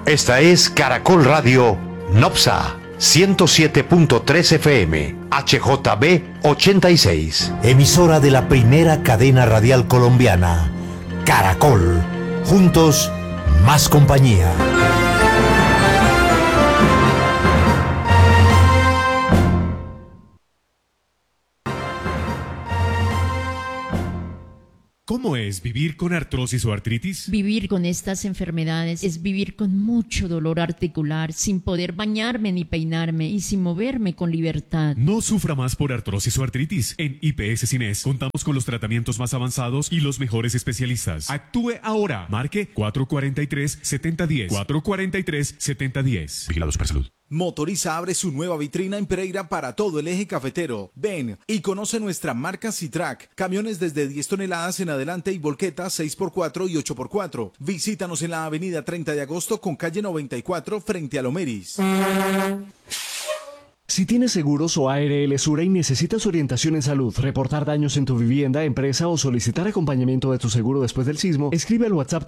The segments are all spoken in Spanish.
Esta es Caracol Radio Nopsa 107.3 FM HJB 86. Emisora de la primera cadena radial colombiana. Caracol. Juntos, más compañía. ¿Cómo es vivir con artrosis o artritis? Vivir con estas enfermedades es vivir con mucho dolor articular, sin poder bañarme ni peinarme y sin moverme con libertad. No sufra más por artrosis o artritis. En IPS Cines contamos con los tratamientos más avanzados y los mejores especialistas. Actúe ahora. Marque 443-7010. 443-7010. Vigilados para salud. Motoriza abre su nueva vitrina en Pereira para todo el eje cafetero. Ven y conoce nuestra marca Citrac. Camiones desde 10 toneladas en adelante y volquetas 6x4 y 8x4. Visítanos en la avenida 30 de agosto con calle 94 frente a Lomeris. Si tienes seguros o ARL Sura y necesitas orientación en salud, reportar daños en tu vivienda, empresa o solicitar acompañamiento de tu seguro después del sismo, escribe al WhatsApp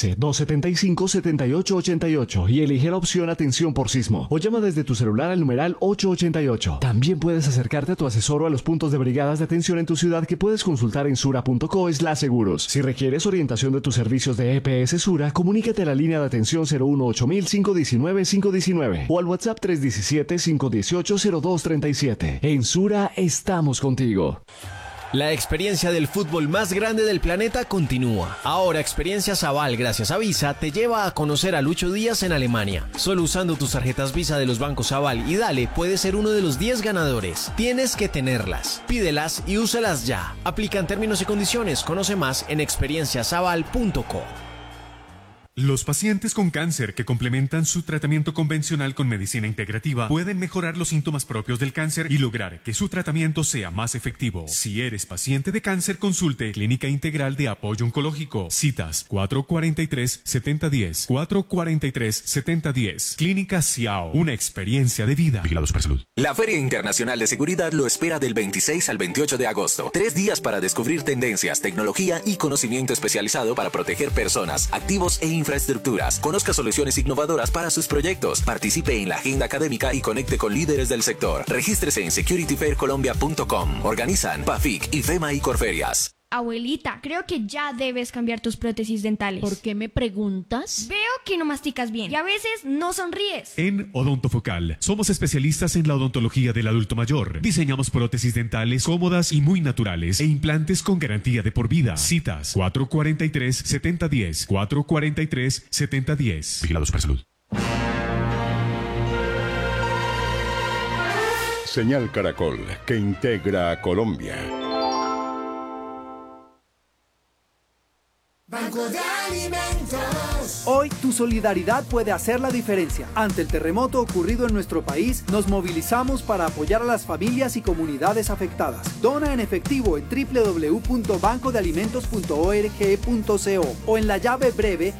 315-275-7888 y elige la opción Atención por Sismo o llama desde tu celular al numeral 888. También puedes acercarte a tu asesor o a los puntos de brigadas de atención en tu ciudad que puedes consultar en sura.co/seguros. Si requieres orientación de tus servicios de EPS Sura, comunícate a la línea de atención 018-519-519 o al WhatsApp 317-518-0237. En Sura estamos contigo. La experiencia del fútbol más grande del planeta continúa. Ahora Experiencia Saval, gracias a Visa, te lleva a conocer a Lucho Díaz en Alemania. Solo usando tus tarjetas Visa de los bancos Saval y Dale puedes ser uno de los 10 ganadores. Tienes que tenerlas. Pídelas y úsalas ya. Aplican términos y condiciones. Conoce más en experienciasaval.co. Los pacientes con cáncer que complementan su tratamiento convencional con medicina integrativa pueden mejorar los síntomas propios del cáncer y lograr que su tratamiento sea más efectivo. Si eres paciente de cáncer, consulte Clínica Integral de Apoyo Oncológico. Citas 443-7010. 443-7010. Clínica Ciao. Una experiencia de vida. Vigilados para salud. La Feria Internacional de Seguridad lo espera del 26 al 28 de agosto. 3 días para descubrir tendencias, tecnología y conocimiento especializado para proteger personas, activos e infraestructuras. Conozca soluciones innovadoras para sus proyectos. Participe en la agenda académica y conecte con líderes del sector. Regístrese en securityfaircolombia.com. Organizan PAFIC, IFEMA y Corferias. Abuelita, creo que ya debes cambiar tus prótesis dentales. ¿Por qué me preguntas? Veo que no masticas bien y a veces no sonríes. En Odontofocal somos especialistas en la odontología del adulto mayor. Diseñamos prótesis dentales cómodas y muy naturales e implantes con garantía de por vida. Citas 443-7010. 443-7010. Vigilados para salud. Señal Caracol, que integra a Colombia. Banco de Alimentos. Hoy tu solidaridad puede hacer la diferencia. Ante el terremoto ocurrido en nuestro país, nos movilizamos para apoyar a las familias y comunidades afectadas. Dona en efectivo en www.bancodealimentos.org.co o en la llave breve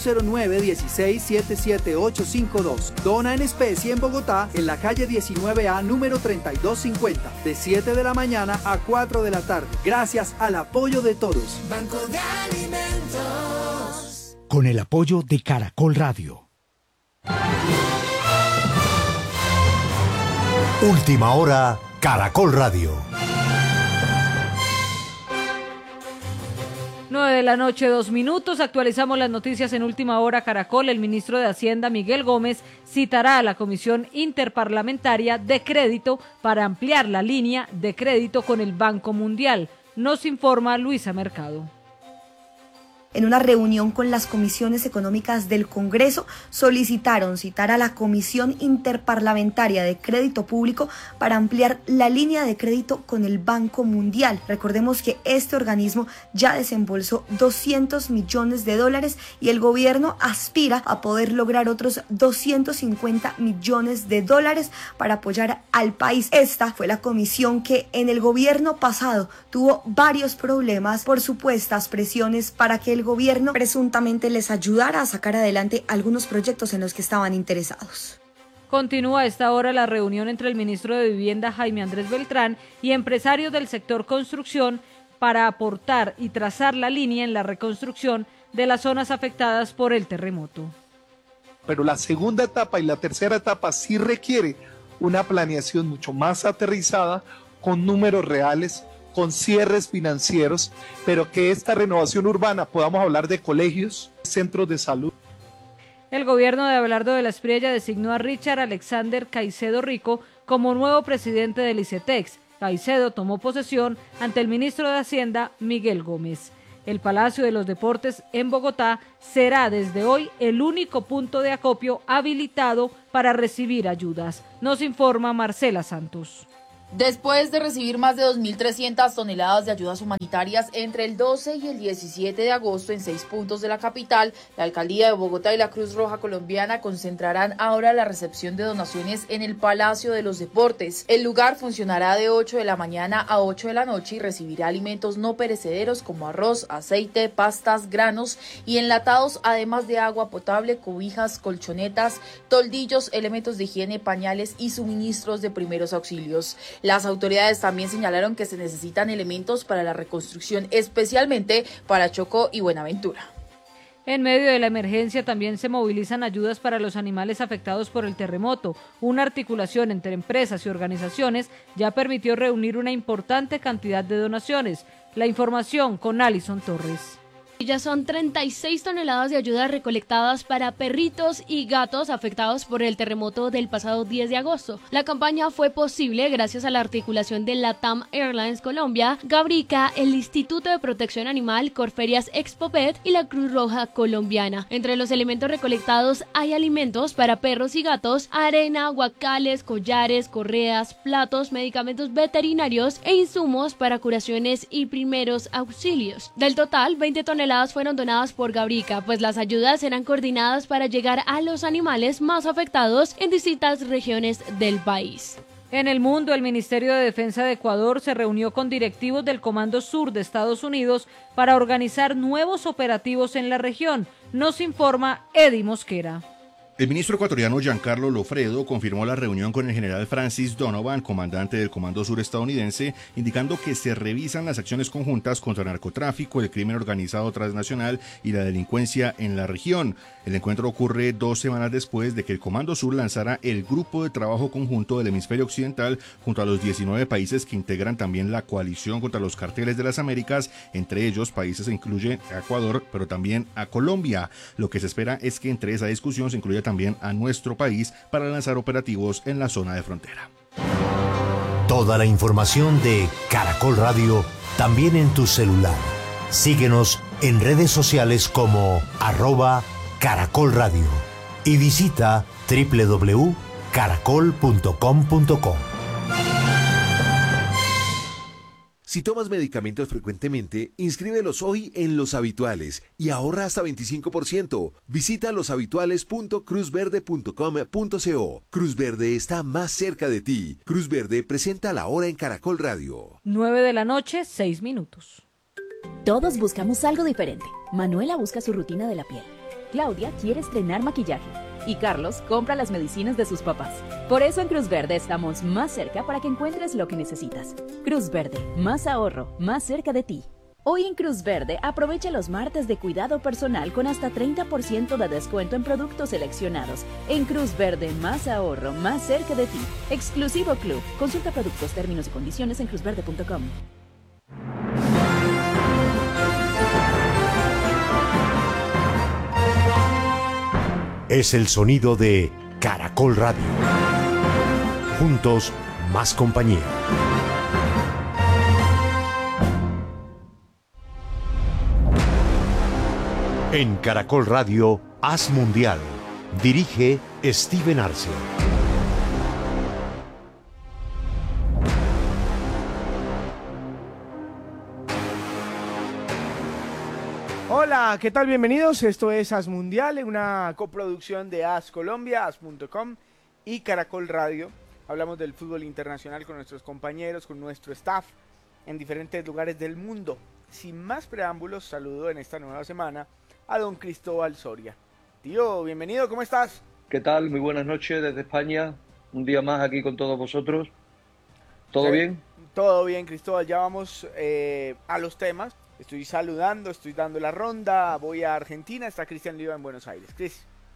009-16-77852. Dona en especie en Bogotá, en la calle 19A, número 3250, de 7 de la mañana a 4 de la tarde. Gracias al apoyo de todos. Banco de Alimentos. Con el apoyo de Caracol Radio. Última hora, Caracol Radio. 9:02 p.m. Actualizamos las noticias en Última Hora Caracol. El ministro de Hacienda, Miguel Gómez, citará a la Comisión Interparlamentaria de Crédito para ampliar la línea de crédito con el Banco Mundial. Nos informa Luisa Mercado. En una reunión con las comisiones económicas del Congreso, solicitaron citar a la Comisión Interparlamentaria de Crédito Público para ampliar la línea de crédito con el Banco Mundial. Recordemos que este organismo ya desembolsó $200 millones y el gobierno aspira a poder lograr otros $250 millones para apoyar al país. Esta fue la comisión que en el gobierno pasado tuvo varios problemas por supuestas presiones para que el gobierno presuntamente les ayudara a sacar adelante algunos proyectos en los que estaban interesados. Continúa a esta hora la reunión entre el ministro de Vivienda, Jaime Andrés Beltrán, y empresarios del sector construcción para aportar y trazar la línea en la reconstrucción de las zonas afectadas por el terremoto. pero la segunda etapa y la tercera etapa sí requiere una planeación mucho más aterrizada, con números reales, con cierres financieros, pero que esta renovación urbana podamos hablar de colegios, centros de salud. El gobierno de Abelardo de la Espriella designó a Richard Alexander Caicedo Rico como nuevo presidente del ICETEX. Caicedo tomó posesión ante el ministro de Hacienda, Miguel Gómez. El Palacio de los Deportes en Bogotá será desde hoy el único punto de acopio habilitado para recibir ayudas. Nos informa Marcela Santos. Después de recibir más de 2.300 toneladas de ayudas humanitarias entre el 12 y el 17 de agosto en 6 puntos de la capital, la Alcaldía de Bogotá y la Cruz Roja Colombiana concentrarán ahora la recepción de donaciones en el Palacio de los Deportes. El lugar funcionará de 8 de la mañana a 8 de la noche y recibirá alimentos no perecederos como arroz, aceite, pastas, granos y enlatados, además de agua potable, cobijas, colchonetas, toldillos, elementos de higiene, pañales y suministros de primeros auxilios. Las autoridades también señalaron que se necesitan elementos para la reconstrucción, especialmente para Chocó y Buenaventura. En medio de la emergencia también se movilizan ayudas para los animales afectados por el terremoto. Una articulación entre empresas y organizaciones ya permitió reunir una importante cantidad de donaciones. La información con Alison Torres. Ya son 36 toneladas de ayuda recolectadas para perritos y gatos afectados por el terremoto del pasado 10 de agosto. La campaña fue posible gracias a la articulación de LATAM Airlines Colombia, Gabrica, el Instituto de Protección Animal, Corferias Expopet y la Cruz Roja Colombiana. Entre los elementos recolectados hay alimentos para perros y gatos, arena, guacales, collares, correas, platos, medicamentos veterinarios e insumos para curaciones y primeros auxilios. Del total, 20 toneladas fueron donadas por Gabrica, pues las ayudas serán coordinadas para llegar a los animales más afectados en distintas regiones del país. En el mundo, el Ministerio de Defensa de Ecuador se reunió con directivos del Comando Sur de Estados Unidos para organizar nuevos operativos en la región. Nos informa Eddie Mosquera. El ministro ecuatoriano Giancarlo Lofredo confirmó la reunión con el general Francis Donovan, comandante del Comando Sur estadounidense, indicando que se revisan las acciones conjuntas contra el narcotráfico, el crimen organizado transnacional y la delincuencia en la región. El encuentro ocurre 2 semanas después de que el Comando Sur lanzara el Grupo de Trabajo Conjunto del Hemisferio Occidental junto a los 19 países que integran también la coalición contra los carteles de las Américas. Entre ellos, países que incluyen a Ecuador, pero también a Colombia. Lo que se espera es que entre esa discusión se incluya también a nuestro país para lanzar operativos en la zona de frontera. Toda la información de Caracol Radio también en tu celular. Síguenos en redes sociales como @Caracol Radio y visita www.caracol.com.co. Si tomas medicamentos frecuentemente, inscríbelos hoy en Los Habituales y ahorra hasta 25%. Visita loshabituales.cruzverde.com.co. Cruz Verde está más cerca de ti. Cruz Verde presenta La Hora en Caracol Radio. 9 de la noche, 6 minutos. Todos buscamos algo diferente. Manuela busca su rutina de la piel. Claudia quiere estrenar maquillaje. Y Carlos compra las medicinas de sus papás. Por eso en Cruz Verde estamos más cerca para que encuentres lo que necesitas. Cruz Verde, más ahorro, más cerca de ti. Hoy en Cruz Verde aprovecha los martes de cuidado personal con hasta 30% de descuento en productos seleccionados. En Cruz Verde, más ahorro, más cerca de ti. Exclusivo Club. Consulta productos, términos y condiciones en cruzverde.com. Es el sonido de Caracol Radio. Juntos, más compañía. En Caracol Radio, Haz Mundial. Dirige Steven Arce. Hola, ¿qué tal? Bienvenidos. Esto es Haz Mundial, una coproducción de Haz Colombia, Haz.com y Caracol Radio. Hablamos del fútbol internacional con nuestros compañeros, con nuestro staff en diferentes lugares del mundo. Sin más preámbulos, saludo en esta nueva semana a don Cristóbal Soria. Tío, bienvenido, ¿cómo estás? ¿Qué tal? Muy buenas noches desde España. Un día más aquí con todos vosotros. ¿Todo bien? Todo bien, Cristóbal. Ya vamos a los temas. Estoy saludando, estoy dando la ronda. Voy a Argentina. Está Cristian Liva en Buenos Aires. Cris.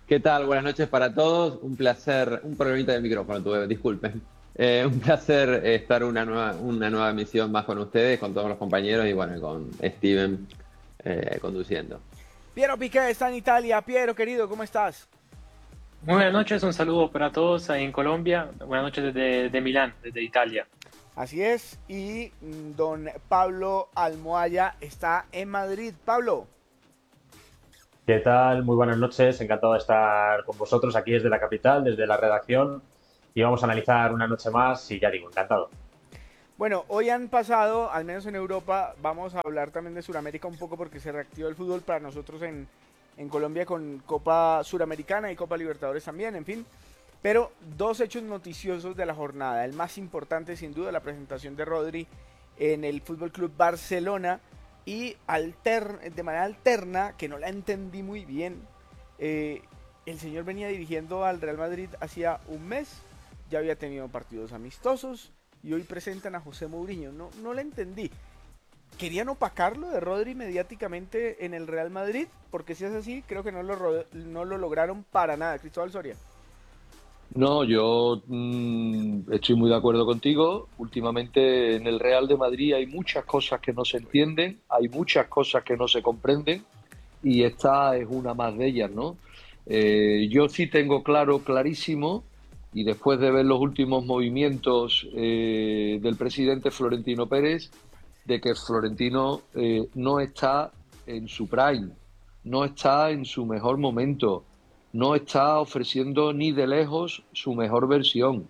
¿Qué tal? Buenas noches para todos. Un placer, un problemita de micrófono tuve, disculpen. Un placer estar una nueva emisión más con ustedes, con todos los compañeros y bueno, con Steven conduciendo. Piero Piqué está en Italia. Piero, querido, ¿cómo estás? Muy buenas noches, un saludo para todos ahí en Colombia. Buenas noches desde Milán, desde Italia. Así es, y don Pablo Almohaya está en Madrid. Pablo. ¿Qué tal? Muy buenas noches, encantado de estar con vosotros aquí desde la capital, desde la redacción, y vamos a analizar una noche más y ya digo, encantado. Bueno, hoy han pasado, al menos en Europa, vamos a hablar también de Sudamérica un poco porque se reactivó el fútbol para nosotros en Colombia con Copa Suramericana y Copa Libertadores también, en fin. Pero dos hechos noticiosos de la jornada. El más importante sin duda, la presentación de Rodri en el Fútbol Club Barcelona. Y de manera alterna, que no la entendí muy bien, el señor venía dirigiendo al Real Madrid hacía un mes, ya había tenido partidos amistosos y hoy presentan a José Mourinho. No la entendí. ¿Querían opacarlo de Rodri mediáticamente en el Real Madrid? Porque si es así, creo que no lo lograron para nada. Cristóbal Soria. No, yo estoy muy de acuerdo contigo. Últimamente en el Real de Madrid hay muchas cosas que no se entienden, hay muchas cosas que no se comprenden y esta es una más de ellas, ¿no? Yo sí tengo clarísimo, y después de ver los últimos movimientos del presidente Florentino Pérez, de que Florentino no está en su prime, no está en su mejor momento, no está ofreciendo ni de lejos su mejor versión.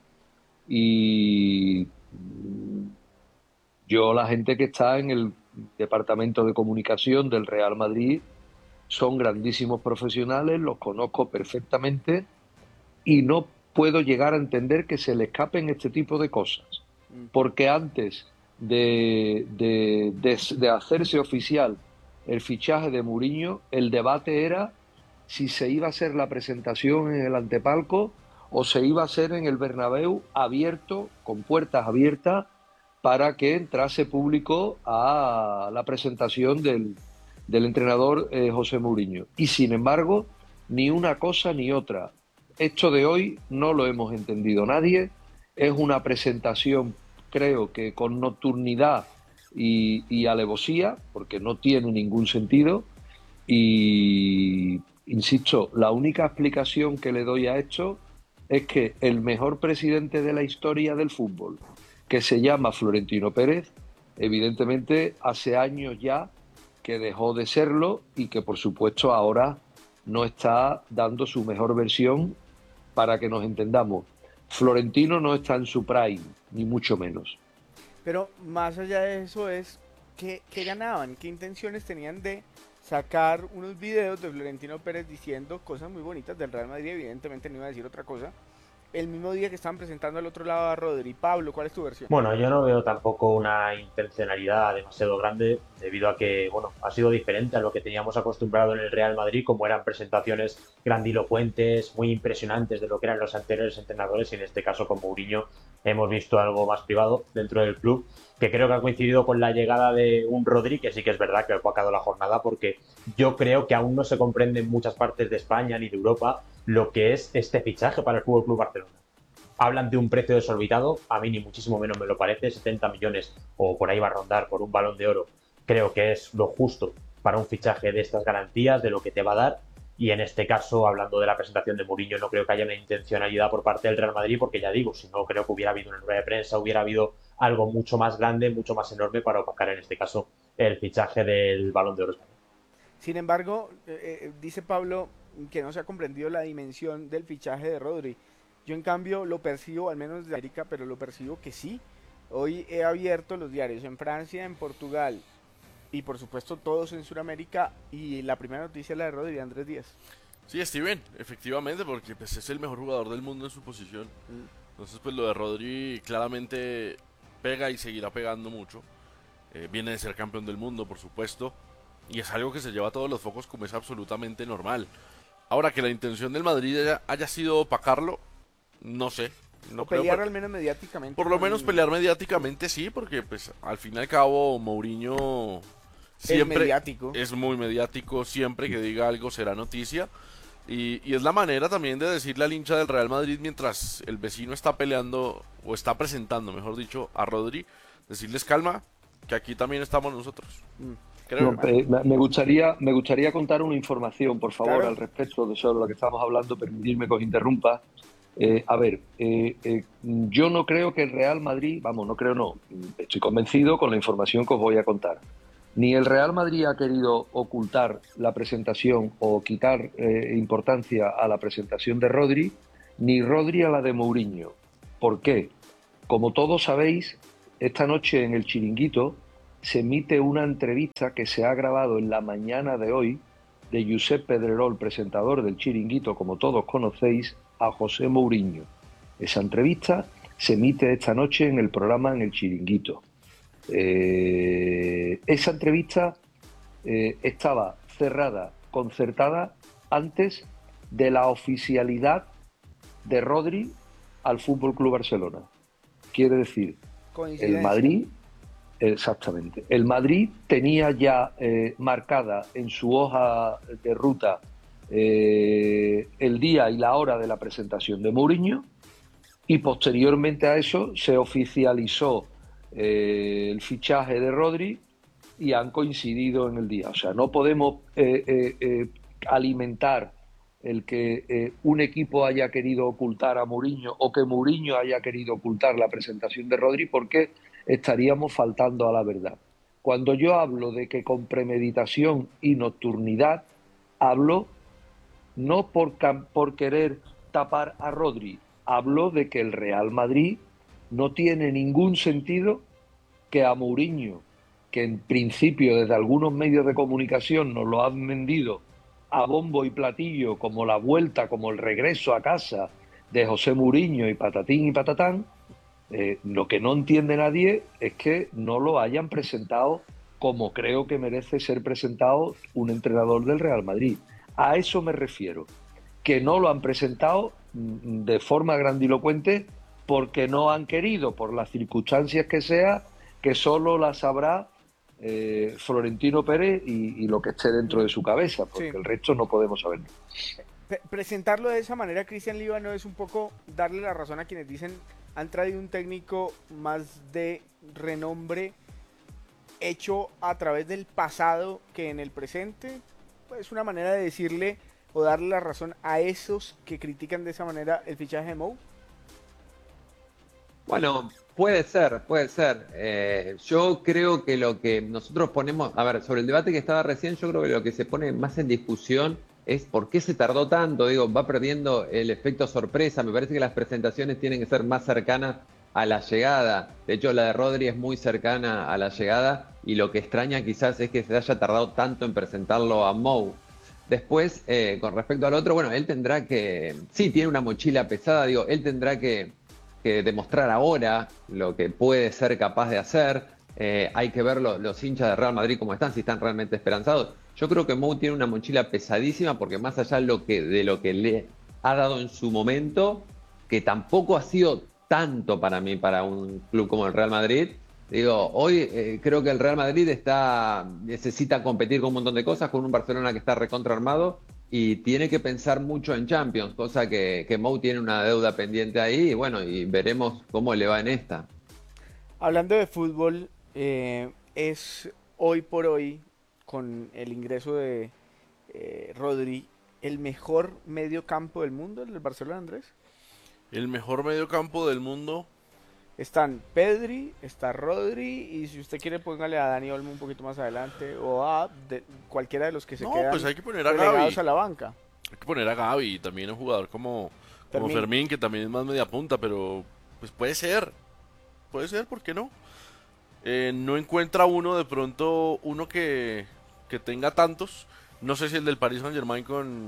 Y yo, la gente que está en el departamento de comunicación del Real Madrid son grandísimos profesionales, los conozco perfectamente y no puedo llegar a entender que se le escapen este tipo de cosas. Porque antes de hacerse oficial el fichaje de Mourinho, el debate era si se iba a hacer la presentación en el antepalco o se iba a hacer en el Bernabéu abierto, con puertas abiertas, para que entrase público a la presentación del entrenador José Mourinho. Y sin embargo, ni una cosa ni otra. Esto de hoy no lo hemos entendido nadie. Es una presentación, creo que con nocturnidad y alevosía, porque no tiene ningún sentido. Y insisto, la única explicación que le doy a esto es que el mejor presidente de la historia del fútbol, que se llama Florentino Pérez, evidentemente hace años ya que dejó de serlo y que por supuesto ahora no está dando su mejor versión. Para que nos entendamos, Florentino no está en su prime, ni mucho menos. Pero más allá de eso es, ¿qué ganaban? ¿Qué intenciones tenían de sacar unos videos de Florentino Pérez diciendo cosas muy bonitas del Real Madrid? Evidentemente no iba a decir otra cosa. El mismo día que estaban presentando al otro lado a Rodri. Pablo, ¿cuál es tu versión? Bueno, yo no veo tampoco una intencionalidad demasiado grande, debido a que, bueno, ha sido diferente a lo que teníamos acostumbrado en el Real Madrid, como eran presentaciones grandilocuentes, muy impresionantes de lo que eran los anteriores entrenadores, y en este caso con Mourinho hemos visto algo más privado dentro del club, que creo que ha coincidido con la llegada de un Rodri, que sí que es verdad que ha opacado la jornada, porque yo creo que aún no se comprende en muchas partes de España ni de Europa lo que es este fichaje para el Fútbol Club Barcelona. Hablan de un precio desorbitado, a mí ni muchísimo menos me lo parece, 70 millones o por ahí va a rondar por un Balón de Oro, creo que es lo justo para un fichaje de estas garantías, de lo que te va a dar. Y en este caso, hablando de la presentación de Mourinho, no creo que haya una intencionalidad por parte del Real Madrid, porque ya digo, si no, creo que hubiera habido una rueda de prensa, hubiera habido algo mucho más grande, mucho más enorme para opacar en este caso el fichaje del Balón de Oro. Sin embargo, dice Pablo que no se ha comprendido la dimensión del fichaje de Rodri. Yo en cambio lo percibo, al menos de América, pero lo percibo que sí. Hoy he abierto los diarios en Francia, en Portugal y por supuesto todos en Sudamérica, y la primera noticia es la de Rodri, de Andrés Díaz. Sí, Steven, efectivamente, porque pues, es el mejor jugador del mundo en su posición. Entonces pues lo de Rodri claramente pega y seguirá pegando mucho. Viene de ser campeón del mundo, por supuesto, y es algo que se lleva a todos los focos, como es absolutamente normal. Ahora, que la intención del Madrid haya sido opacarlo, no sé. No o pelear al menos mediáticamente. Por lo menos pelear mediáticamente, sí, porque pues al fin y al cabo Mourinho siempre es mediático. Es muy mediático, siempre que diga algo será noticia. Y es la manera también de decirle al hincha del Real Madrid mientras el vecino está peleando, o está presentando, mejor dicho, a Rodri, decirles calma, que aquí también estamos nosotros. Creo. No, me gustaría contar una información, por favor, Claro. al respecto de sobre lo que estamos hablando, permitirme que os interrumpa. Yo no creo que el Real Madrid, estoy convencido con la información que os voy a contar. Ni el Real Madrid ha querido ocultar la presentación o quitar importancia a la presentación de Rodri, ni Rodri a la de Mourinho. ¿Por qué? Como todos sabéis, esta noche en el Chiringuito se emite una entrevista que se ha grabado en la mañana de hoy de Josep Pedrerol, presentador del Chiringuito, como todos conocéis, a José Mourinho. Esa entrevista se emite esta noche en el programa En el Chiringuito. Esa entrevista estaba cerrada, concertada, antes de la oficialidad de Rodri al Fútbol Club Barcelona. Quiere decir, el Madrid, exactamente, el Madrid tenía ya marcada en su hoja de ruta el día y la hora de la presentación de Mourinho, y posteriormente a eso se oficializó el fichaje de Rodri y han coincidido en el día. O sea, no podemos alimentar el que un equipo haya querido ocultar a Mourinho o que Mourinho haya querido ocultar la presentación de Rodri, porque estaríamos faltando a la verdad. Cuando yo hablo de que con premeditación y nocturnidad, hablo no por querer tapar a Rodri, hablo de que el Real Madrid no tiene ningún sentido que a Mourinho, que en principio desde algunos medios de comunicación nos lo han vendido a bombo y platillo como la vuelta, como el regreso a casa de José Mourinho y patatín y patatán, lo que no entiende nadie es que no lo hayan presentado como creo que merece ser presentado un entrenador del Real Madrid. A eso me refiero, que no lo han presentado de forma grandilocuente porque no han querido, por las circunstancias que sea, que solo las sabrá Florentino Pérez y lo que esté dentro de su cabeza, porque el resto no podemos saberlo. Presentarlo de esa manera, Cristian Líbano, es un poco darle la razón a quienes dicen han traído un técnico más de renombre hecho a través del pasado que en el presente. Pues una manera de decirle o darle la razón a esos que critican de esa manera el fichaje de Mou. Bueno, puede ser. Yo creo que lo que nosotros ponemos, a ver, sobre el debate que estaba recién, yo creo que lo que se pone más en discusión es por qué se tardó tanto. Digo, va perdiendo el efecto sorpresa. Me parece que las presentaciones tienen que ser más cercanas a la llegada. De hecho, la de Rodri es muy cercana a la llegada y lo que extraña quizás es que se haya tardado tanto en presentarlo a Mou. Después, con respecto al otro, bueno, él tendrá que, sí, tiene una mochila pesada, digo, él tendrá que demostrar ahora lo que puede ser capaz de hacer. Hay que ver los hinchas de Real Madrid cómo están, si están realmente esperanzados. Yo creo que Mou tiene una mochila pesadísima porque más allá de lo que le ha dado en su momento, que tampoco ha sido tanto para mí, para un club como el Real Madrid. Digo, hoy creo que el Real Madrid necesita competir con un montón de cosas, con un Barcelona que está recontra armado y tiene que pensar mucho en Champions, cosa que Mou tiene una deuda pendiente ahí y bueno, y veremos cómo le va en esta. Hablando de fútbol, es hoy por hoy, con el ingreso de Rodri, el mejor medio campo del mundo, el del Barcelona, Andrés. El mejor medio campo del mundo. Están Pedri, está Rodri, y si usted quiere póngale a Dani Olmo un poquito más adelante, o a cualquiera de los que se quedan pues hay que poner a relegados Gavi. a la banca. Hay que poner a Gavi, también un jugador como Fermín, que también es más media punta, pero pues puede ser, ¿por qué no? No encuentra uno de pronto, uno que tenga tantos. No sé si el del Paris Saint-Germain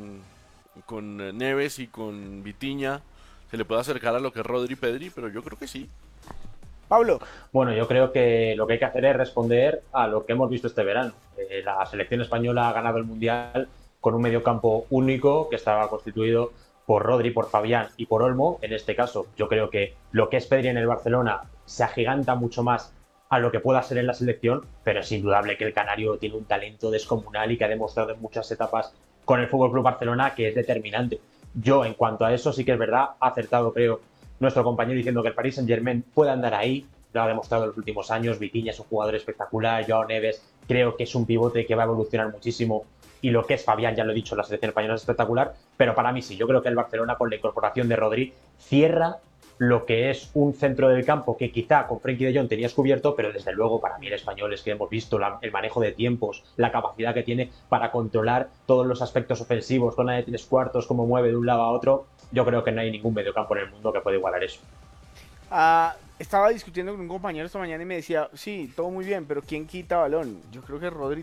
con Neves y con Vitinha se le puede acercar a lo que es Rodri y Pedri, pero yo creo que sí. Pablo. Bueno, yo creo que lo que hay que hacer es responder a lo que hemos visto este verano. La selección española ha ganado el Mundial con un mediocampo único que estaba constituido por Rodri, por Fabián y por Olmo. En este caso, yo creo que lo que es Pedri en el Barcelona se agiganta mucho más a lo que pueda ser en la selección, pero es indudable que el canario tiene un talento descomunal y que ha demostrado en muchas etapas con el FC Barcelona, que es determinante. Yo, en cuanto a eso, sí que es verdad, ha acertado, creo, nuestro compañero diciendo que el Paris Saint-Germain puede andar ahí, lo ha demostrado en los últimos años. Vitinha es un jugador espectacular, Joao Neves creo que es un pivote que va a evolucionar muchísimo, y lo que es Fabián, ya lo he dicho, la selección española es espectacular, pero para mí sí, yo creo que el Barcelona, con la incorporación de Rodri, cierra lo que es un centro del campo que quizá con Frenkie de Jong tenías cubierto, pero desde luego para mí el español es que hemos visto el manejo de tiempos, la capacidad que tiene para controlar todos los aspectos ofensivos, zona de 3/4, cómo mueve de un lado a otro. Yo creo que no hay ningún mediocampo en el mundo que pueda igualar eso. Estaba discutiendo con un compañero esta mañana y me decía, sí, todo muy bien, pero ¿quién quita balón? Yo creo que Rodri